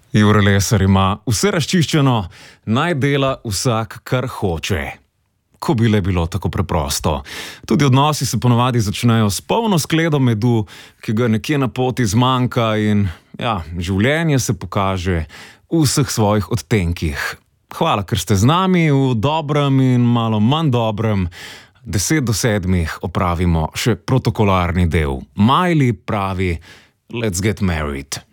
Jure Lesar ima vse razčiščeno, naj dela vsak, kar hoče. Ko bi le bilo tako preprosto. Tudi odnosi se ponovadi začnejo s polno skledo medu, ki ga nekje na poti zmanjka in življenje se pokaže v vseh svojih odtenkih. Hvala, ker ste z nami v dobrem in malo manj dobrem. 10 do 7 opravimo še protokolarni del. Miley pravi, let's get married.